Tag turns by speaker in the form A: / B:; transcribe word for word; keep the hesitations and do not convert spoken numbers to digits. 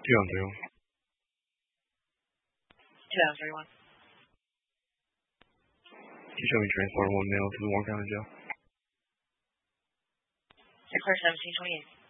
A: two thousand thirty-one.
B: two thousand thirty-one.
A: Can you show me transport one male to the Warren County Jail?
B: Declare seventeen twenty-eight.